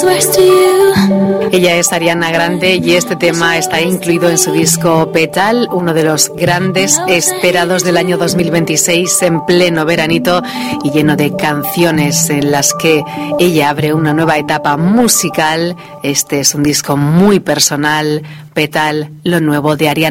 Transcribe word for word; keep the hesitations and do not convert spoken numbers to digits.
Ella es Ariana Grande y este tema está incluido en su disco Petal, uno de los grandes esperados del año dos mil veintiséis, en pleno veranito y lleno de canciones en las que ella abre una nueva etapa musical. Este es un disco muy personal, Petal, lo nuevo de Ariana.